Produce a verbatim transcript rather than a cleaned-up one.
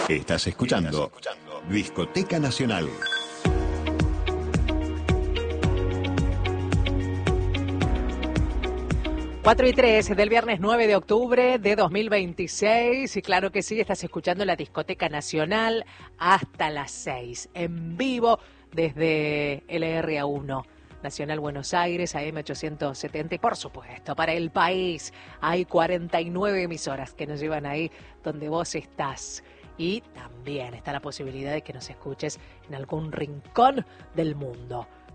Estás escuchando Discoteca Nacional. cuatro y tres del viernes nueve de octubre de dos mil veintiséis. Y claro que sí, estás escuchando la Discoteca Nacional hasta las seis. En vivo desde L R A uno. Nacional Buenos Aires, A M ochocientos setenta. Y por supuesto, para el país hay cuarenta y nueve emisoras que nos llevan ahí donde vos estás. Y también está la posibilidad de que nos escuches en algún rincón del mundo.